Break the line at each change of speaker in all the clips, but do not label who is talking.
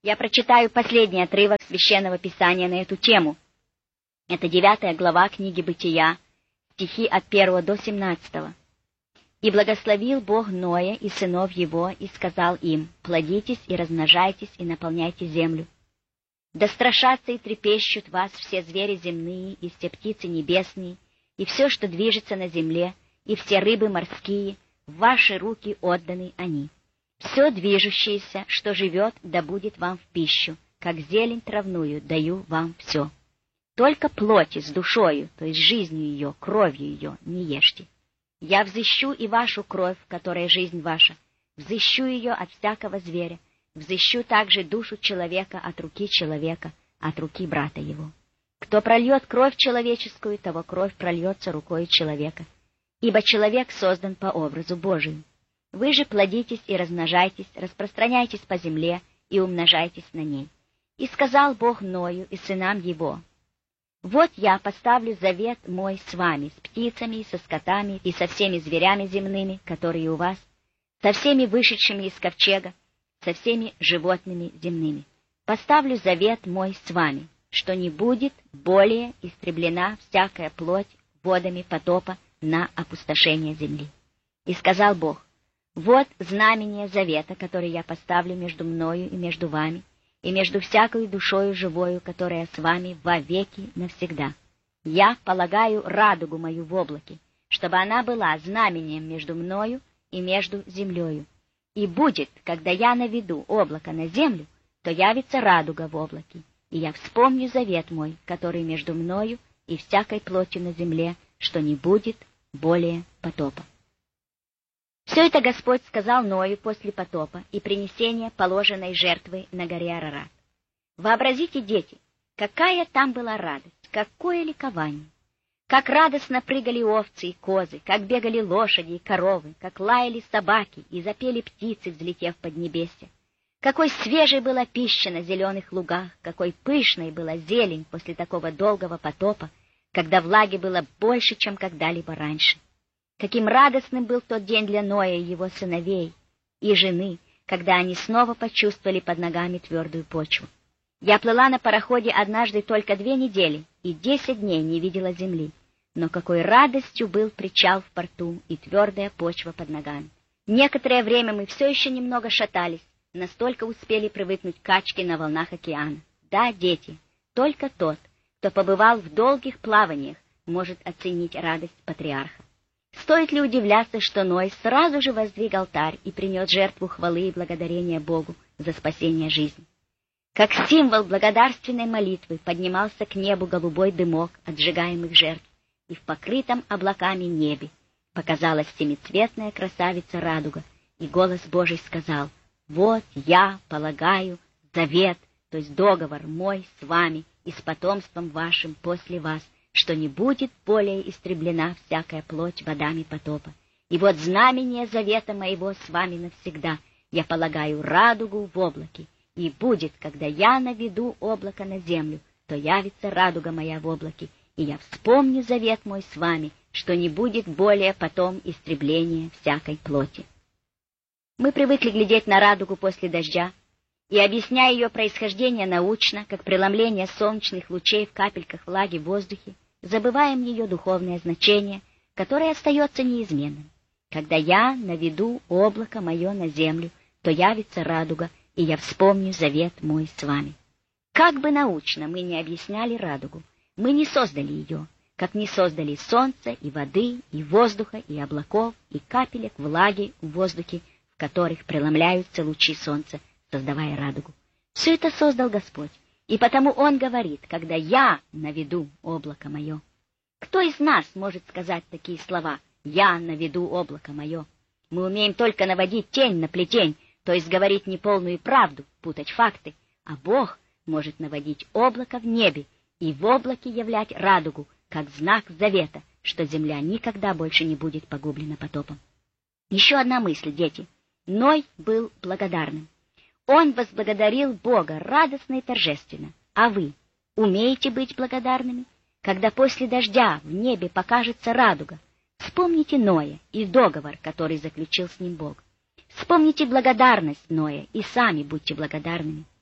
Я прочитаю последний отрывок Священного Писания на эту тему. Это 9 глава книги Бытия, стихи от 1 до 17. «И благословил Бог Ноя и сынов его, и сказал им: плодитесь и размножайтесь, и наполняйте землю. Да страшатся и трепещут вас все звери земные, и все птицы небесные, и все, что движется на земле, и все рыбы морские, в ваши руки отданы они. Все движущееся, что живет, да будет вам в пищу, как зелень травную даю вам все. Только плоти с душою, то есть жизнью ее, кровью ее, не ешьте. Я взыщу и вашу кровь, которая жизнь ваша, взыщу ее от всякого зверя, взыщу также душу человека от руки человека, от руки брата его. Кто прольет кровь человеческую, того кровь прольется рукой человека, ибо человек создан по образу Божию. Вы же плодитесь и размножайтесь, распространяйтесь по земле и умножайтесь на ней. И сказал Бог Ною и сынам его: вот я поставлю завет мой с вами, с птицами, со скотами и со всеми зверями земными, которые у вас, со всеми вышедшими из ковчега, со всеми животными земными. Поставлю завет мой с вами, что не будет более истреблена всякая плоть водами потопа на опустошение земли. И сказал Бог: вот знамение завета, который я поставлю между мною и между вами, и между всякою душою живою, которая с вами во веки навсегда. Я полагаю радугу мою в облаке, чтобы она была знамением между мною и между землею. И будет, когда я наведу облако на землю, то явится радуга в облаке, и я вспомню завет мой, который между мною и всякой плотью на земле, что не будет более потопа. Все это Господь сказал Ною после потопа и принесения положенной жертвы на горе Арарат. Вообразите, дети, какая там была радость, какое ликование! Как радостно прыгали овцы и козы, как бегали лошади и коровы, как лаяли собаки и запели птицы, взлетев под небесье. Какой свежей была пища на зеленых лугах, какой пышной была зелень после такого долгого потопа, когда влаги было больше, чем когда-либо раньше. Каким радостным был тот день для Ноя и его сыновей и жены, когда они снова почувствовали под ногами твердую почву. Я плыла на пароходе однажды только 2 недели и 10 дней не видела земли, но какой радостью был причал в порту и твердая почва под ногами. Некоторое время мы все еще немного шатались, настолько успели привыкнуть к качке на волнах океана. Да, дети, только тот, кто побывал в долгих плаваниях, может оценить радость патриарха. Стоит ли удивляться, что Ной сразу же воздвиг алтарь и принес жертву хвалы и благодарения Богу за спасение жизни? Как символ благодарственной молитвы поднимался к небу голубой дымок от сжигаемых жертв, и в покрытом облаками небе показалась семицветная красавица радуга, и голос Божий сказал: «Вот я полагаю завет, то есть договор мой с вами и с потомством вашим после вас, что не будет более истреблена всякая плоть водами потопа. И вот знамение завета моего с вами навсегда. Я полагаю радугу в облаке, и будет, когда я наведу облако на землю, то явится радуга моя в облаке, и я вспомню завет мой с вами, что не будет более потом истребления всякой плоти». Мы привыкли глядеть на радугу после дождя, и, объясняя ее происхождение научно, как преломление солнечных лучей в капельках влаги в воздухе, забываем ее духовное значение, которое остается неизменным. Когда я наведу облако мое на землю, то явится радуга, и я вспомню завет мой с вами. Как бы научно мы не объясняли радугу, мы не создали ее, как не создали солнца и воды, и воздуха, и облаков, и капелек влаги в воздухе, в которых преломляются лучи солнца, создавая радугу. Все это создал Господь, и потому Он говорит: когда я наведу облако мое. Кто из нас может сказать такие слова: «Я наведу облако мое»? Мы умеем только наводить тень на плетень, то есть говорить неполную правду, путать факты, а Бог может наводить облако в небе и в облаке являть радугу, как знак завета, что земля никогда больше не будет погублена потопом. Еще одна мысль, дети. Ной был благодарным. Он возблагодарил Бога радостно и торжественно. А вы умеете быть благодарными? Когда после дождя в небе покажется радуга, вспомните Ноя и договор, который заключил с ним Бог. Вспомните благодарность Ноя и сами будьте благодарными. В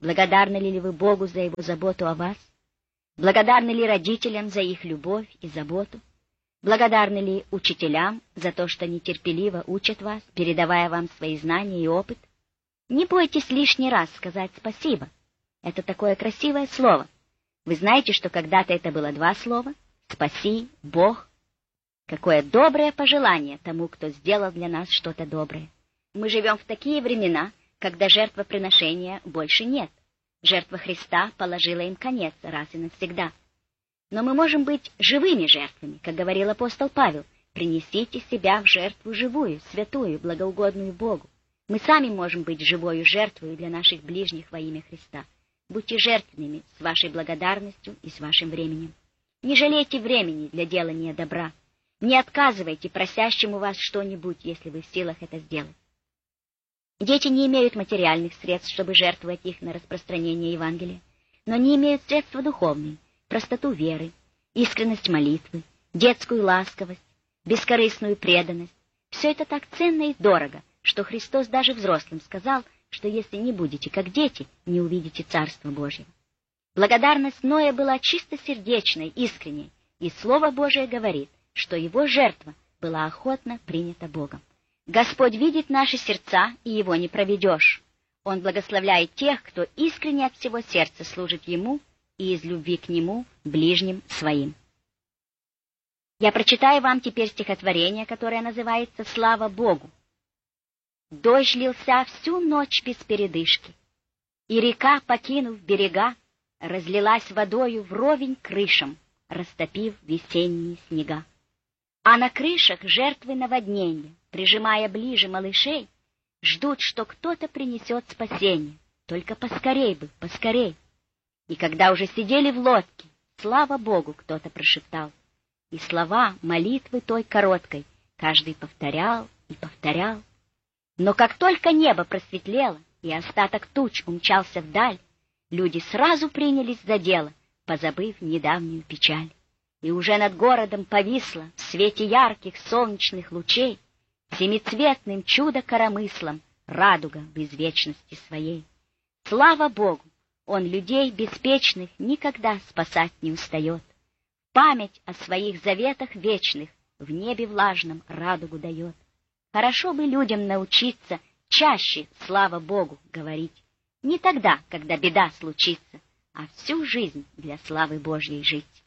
Благодарны ли вы Богу за Его заботу о вас? Благодарны ли родителям за их любовь и заботу? Благодарны ли учителям за то, что нетерпеливо учат вас, передавая вам свои знания и опыт? Не бойтесь лишний раз сказать спасибо. Это такое красивое слово. Вы знаете, что когда-то это было два слова? Спаси, Бог. Какое доброе пожелание тому, кто сделал для нас что-то доброе. Мы живем в такие времена, когда жертвоприношения больше нет. Жертва Христа положила им конец раз и навсегда. Но мы можем быть живыми жертвами, как говорил апостол Павел. Принесите себя в жертву живую, святую, благоугодную Богу. Мы сами можем быть живою жертвой для наших ближних во имя Христа. Будьте жертвенными с вашей благодарностью и с вашим временем. Не жалейте времени для делания добра. Не отказывайте просящему вас что-нибудь, если вы в силах это сделать. Дети не имеют материальных средств, чтобы жертвовать их на распространение Евангелия, но они имеют средства духовные, простоту веры, искренность молитвы, детскую ласковость, бескорыстную преданность. Все это так ценно и дорого, что Христос даже взрослым сказал, что если не будете как дети, не увидите Царства Божьего. Благодарность Ноя была чистосердечной, искренней, и Слово Божие говорит, что его жертва была охотно принята Богом. Господь видит наши сердца, и его не проведешь. Он благословляет тех, кто искренне от всего сердца служит ему и из любви к нему, ближним своим. Я прочитаю вам теперь стихотворение, которое называется «Слава Богу». Дождь лился всю ночь без передышки, и река, покинув берега, разлилась водою вровень крышам, растопив весенние снега. А на крышах жертвы наводнения, прижимая ближе малышей, ждут, что кто-то принесет спасение. Только поскорей бы, поскорей. И когда уже сидели в лодке, слава Богу, кто-то прошептал. И слова молитвы той короткой каждый повторял и повторял. Но как только небо просветлело, и остаток туч умчался вдаль, люди сразу принялись за дело, позабыв недавнюю печаль. И уже над городом повисла в свете ярких солнечных лучей семицветным чудо-коромыслом радуга в извечности своей. Слава Богу, Он людей беспечных никогда спасать не устает. Память о своих заветах вечных в небе влажном радугу дает. Хорошо бы людям научиться чаще «Слава Богу» говорить. Не тогда, когда беда случится, а всю жизнь для славы Божьей жить.